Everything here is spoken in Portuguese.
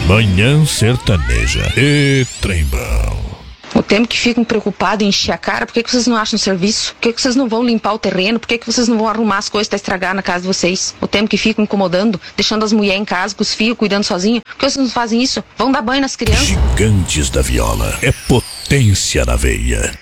Manhã Sertaneja. E trem bom. O tempo que ficam preocupados em encher a cara, por que vocês não acham serviço? Por que vocês não vão limpar o terreno? Por que vocês não vão arrumar as coisas pra estragar na casa de vocês? O tempo que ficam incomodando, deixando as mulheres em casa com os filhos, cuidando sozinho. Por que vocês não fazem isso? Vão dar banho nas crianças? Gigantes da Viola. É potência na veia.